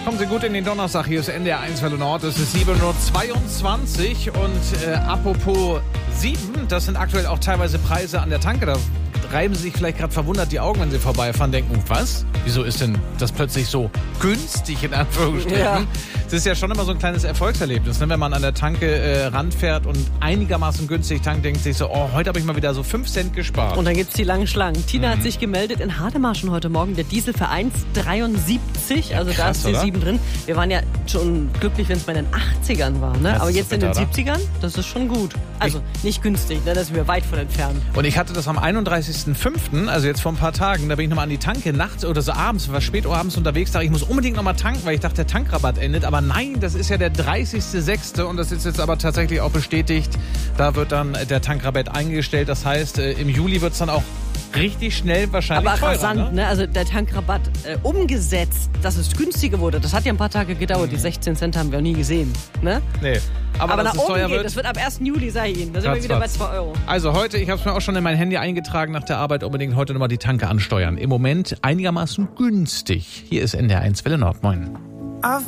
Kommen Sie gut in den Donnerstag. Hier ist NDR 1 Welle Nord. Es ist 7:22 Uhr. Und apropos 7, das sind aktuell auch teilweise Preise an der Tanke. Da reiben Sie sich vielleicht gerade verwundert die Augen, wenn Sie vorbeifahren, denken, was? Wieso ist denn das plötzlich so günstig, in Anführungsstrichen? Ja. Das ist ja schon immer so ein kleines Erfolgserlebnis, ne? Wenn man an der Tanke ranfährt und einigermaßen günstig tankt, denkt sich so, oh, heute habe ich mal wieder so 5 Cent gespart. Und dann gibt es die langen Schlangen. Tina hat sich gemeldet in Hademarschen heute Morgen, der Diesel für 1,73, also krass, da ist die oder? 7 drin. Wir waren ja schon glücklich, wenn es bei den 80ern war, ne? Aber jetzt in den bitter, 70ern, das ist schon gut. Also nicht günstig, ne? Da sind wir weit von entfernt. Und ich hatte das am 31.05., also jetzt vor ein paar Tagen, da bin ich nochmal an die Tanke, nachts oder so abends, war spät abends unterwegs, dachte ich muss unbedingt nochmal tanken, weil ich dachte, der Tankrabatt endet. Aber nein, das ist ja der 30.06. und das ist jetzt aber tatsächlich auch bestätigt. Da wird dann der Tankrabatt eingestellt. Das heißt, im Juli wird es dann auch richtig schnell wahrscheinlich aber teurer. rasant, ne? Also der Tankrabatt umgesetzt, dass es günstiger wurde, das hat ja ein paar Tage gedauert. Die 16 Cent haben wir auch nie gesehen, ne? Nee. Aber nach dass es oben teuer geht, wird, das wird ab 1. Juli, sag ich Ihnen. Da sind wir wieder bei 2 Euro. Also heute, ich habe es mir auch schon in mein Handy eingetragen, nach der Arbeit unbedingt heute nochmal die Tanke ansteuern. Im Moment einigermaßen günstig. Hier ist NDR 1 Welle Nord. Moin.